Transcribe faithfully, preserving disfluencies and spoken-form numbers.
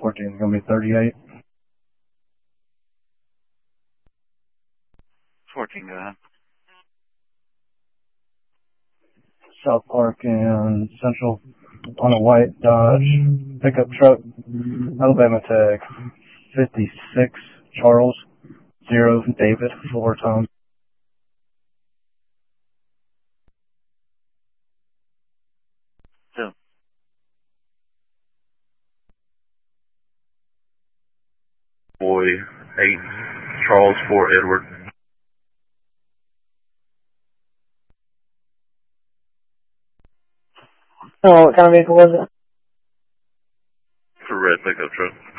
fourteen is going to be thirty-eight. fourteen, go ahead. South Park and Central on a white Dodge pickup truck. Alabama tag fifty-six, Charles, zero, David, four Tom. Two. Boy, eight, Charles, four, Edward. Oh, what kind of vehicle was it? It's a red pickup truck.